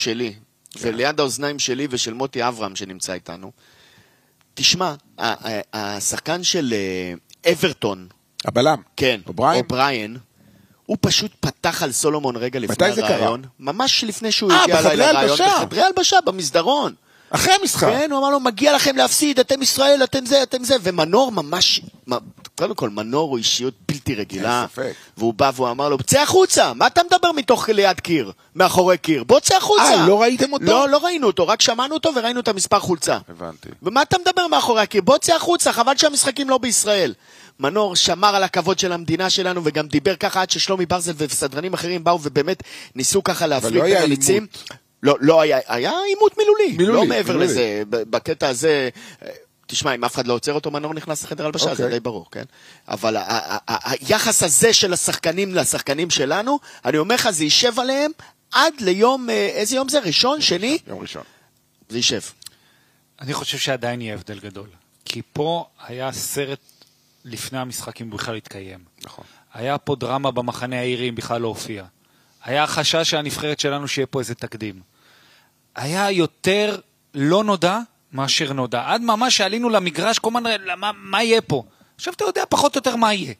שלי, וליד האוזניים שלי ושל מוטי אברהם שנמצא איתנו, תשמע, השחקן של אברטון, הבלם, כן, אובריין, הוא פשוט פתח על סולומון רגע לפני הרעיון, ממש לפני שהוא הגיע אליי לרעיון, בחדרי הלבשה, במסדרון. אחרי המשחק. כן, הוא אמר לו, מגיע לכם להפסיד, אתם ישראל, אתם זה, ומנור ממש, קודם כל, מנור הוא אישיות בלתי רגילה, והוא בא והוא אמר לו, צא החוצה, מה אתה מדבר מתוך ליד קיר, מאחורי קיר, בוא צא החוצה. לא ראיתם אותו? לא ראינו אותו, רק שמענו אותו וראינו את המספר חולצה. הבנתי. ומה אתה מדבר מאחורי הקיר, בוא צא החוצה, חבל שהמשחקים לא בישראל. מנור שמר על הכבוד של המדינה שלנו, וגם דיבר ככה עד ששלומי ברזל וסדרנים אחרים באו, ובאמת ניסו ככה להפריד את הניצים. לא היה, היה עימות מילולי, לא מעבר לזה, בקטע הזה, תשמע, אם אף אחד לא עוצר אותו, מנור נכנס לחדר הלבשה, זה די ברור, כן? אבל היחס הזה של השחקנים לשחקנים שלנו, אני אומר לך, זה יישב עליהם עד ליום, איזה יום זה? ראשון, שני? יום ראשון. זה יישב. אני חושב שעדיין יהיה הבדל גדול, כי פה היה סרט לפני המשחקים בכלל התקיים. נכון. היה פה דרמה במחנה העירי, אם בכלל לא הופיע. היה חשש שהנבחרת שלנו שיהיה פה איזה תקדים. היה יותר לא נודע מאשר נודע. עד ממש שעלינו למגרש, כל הזמן, מה יהיה פה? עכשיו אתה יודע פחות או יותר מה יהיה.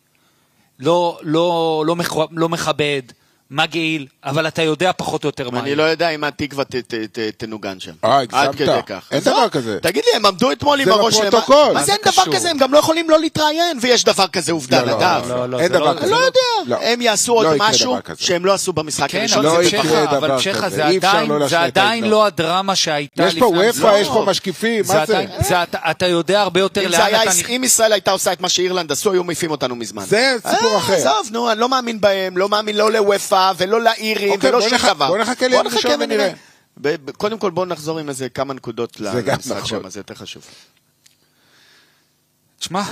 לא מכבד, מגעיל, אבל אתה יודע פחות או יותר מה יהיה. אני לא יודע אם התקווה תנוגן שם. עד כדי כך. אין דבר כזה. תגיד לי, הם עמדו אתמול עם הראש... זה בפרוטוקול. מה זה אין דבר כזה? הם גם לא יכולים לא להתראיין, ויש דבר כזה עובדה לדף. אין דבר כזה. לא יודע. הם יעשו עוד משהו שהם לא עשו במשחק הראשון. לא יקרה דבר כזה. אי אפשר לא זה עדיין לא הדרמה שהייתה יש פה וופא, יש פה משקיפים, מה זה? אתה יודע הרבה יותר לאן אתה... אם ישראל הייתה עושה את מה שאירלנד עשו, היו מעיפים אותנו מזמן. זה סיפור אחר. עזוב, נו, אני לא מאמין בהם, לא מאמין לא לוופא ולא לאירים ולא שום דבר. בוא נחכה ליום ראשון ונראה. קודם כל בוא נחזור עם איזה כמה נקודות למשחק שם, זה יותר חשוב. תשמע,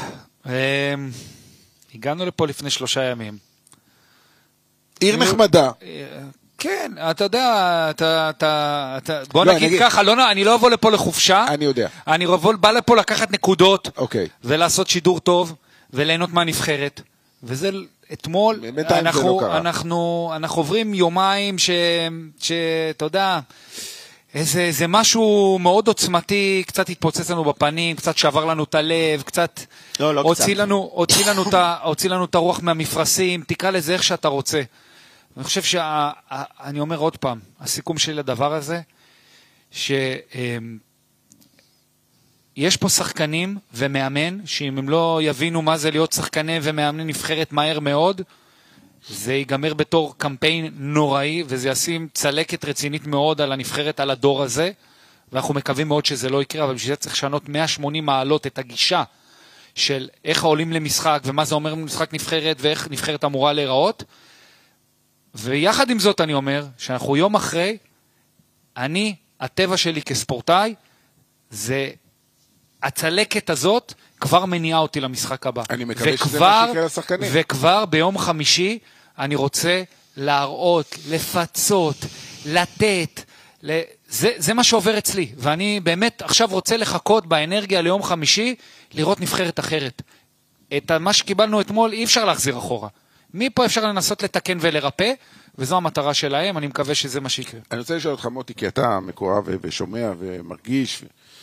הגענו לפה לפני 3 ימים. עיר נחמדה. כן, אתה יודע, בוא נגיד ככה, אני לא אבוא לפה לחופשה. אני יודע. אני בא לפה לקחת נקודות, ולעשות שידור טוב, וליהנות מהנבחרת. וזה אתמול, אנחנו עוברים יומיים שאתה יודע, זה משהו מאוד עוצמתי, קצת התפוצץ לנו בפנים, קצת שבר לנו את הלב, קצת הוציא לנו את הרוח מהמפרשים, תקרא לזה איך שאתה רוצה. אני חושב אני אומר עוד פעם, הסיכום שלי לדבר הזה, יש פה שחקנים ומאמן, שאם הם לא יבינו מה זה להיות שחקני ומאמני נבחרת מהר מאוד, זה ייגמר בתור קמפיין נוראי, וזה ישים צלקת רצינית מאוד על הנבחרת, על הדור הזה, ואנחנו מקווים מאוד שזה לא יקרה, אבל בשביל זה צריך לשנות 180 מעלות את הגישה של איך העולים למשחק, ומה זה אומר משחק נבחרת, ואיך נבחרת אמורה להיראות. ויחד עם זאת אני אומר, שאנחנו יום אחרי, הטבע שלי כספורטאי, זה הצלקת הזאת כבר מניעה אותי למשחק הבא. אני מקווה שזה מה שיקרה לשחקנים. וכבר ביום חמישי אני רוצה להראות, לפצות, לתת, זה מה שעובר אצלי. ואני באמת עכשיו רוצה לחכות באנרגיה ליום חמישי, לראות נבחרת אחרת. את מה שקיבלנו אתמול אי אפשר להחזיר אחורה. מפה אפשר לנסות לתקן ולרפא, וזו המטרה שלהם, אני מקווה שזה מה שיקרה. אני רוצה לשאול אותך מוטי, כי אתה מקורב ושומע ומרגיש,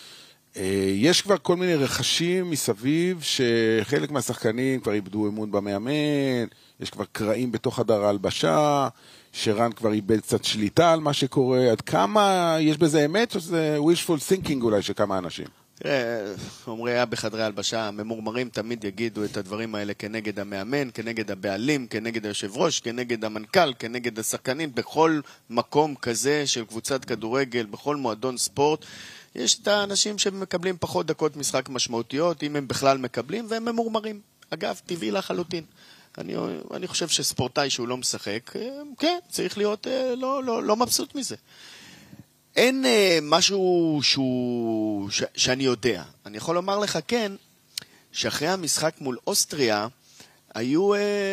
יש כבר כל מיני רכשים מסביב, שחלק מהשחקנים כבר איבדו אמון במאמן, יש כבר קרעים בתוך חדר ההלבשה, שרן כבר איבד קצת שליטה על מה שקורה, עד כמה יש בזה אמת, או שזה wishful thinking אולי של כמה אנשים? אומרי היה בחדרי הלבשה, הממורמרים תמיד יגידו את הדברים האלה כנגד המאמן, כנגד הבעלים, כנגד היושב ראש, כנגד המנכ"ל, כנגד השחקנים, בכל מקום כזה של קבוצת כדורגל, בכל מועדון ספורט, יש את האנשים שמקבלים פחות דקות משחק משמעותיות, אם הם בכלל מקבלים, והם ממורמרים. אגב, טבעי לחלוטין. אני חושב שספורטאי שהוא לא משחק, כן, צריך להיות לא מבסוט מזה. אין משהו שאני יודע. אני יכול לומר לך כן, שאחרי המשחק מול אוסטריה, היו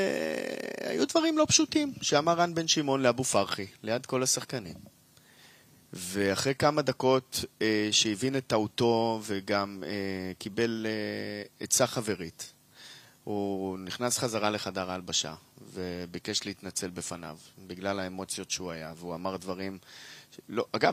דברים לא פשוטים, שאמר רן בן שמעון לאבו פרחי, ליד כל השחקנים. ואחרי כמה דקות שהבין את טעותו וגם קיבל עצה חברית, הוא נכנס חזרה לחדר ההלבשה, וביקש להתנצל בפניו, בגלל האמוציות שהוא היה, והוא אמר דברים... לא, אגב,